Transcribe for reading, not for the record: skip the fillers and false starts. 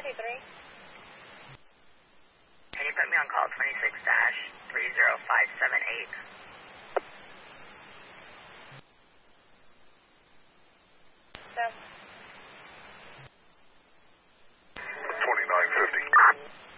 Can you put me on call 26-30578? So. 2950.